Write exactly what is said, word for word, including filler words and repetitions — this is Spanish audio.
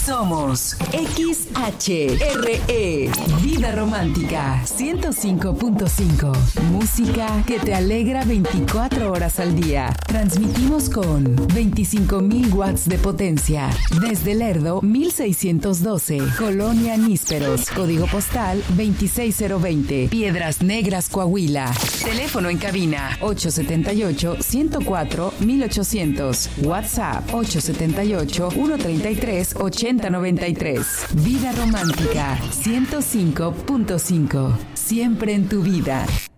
Somos X H R E, Vida Romántica ciento cinco punto cinco. Música que te alegra veinticuatro horas al día. Transmitimos con veinticinco mil watts de potencia. Desde Lerdo, mil seiscientos doce. Colonia Nísperos. Código postal veintiséis cero veinte. Piedras Negras, Coahuila. Teléfono en cabina ocho siete ocho, uno cero cuatro, mil ochocientos. WhatsApp ocho siete ocho, uno tres tres, ocho cero nueve tres. Vida Romántica ciento cinco punto cinco. Siempre en tu vida.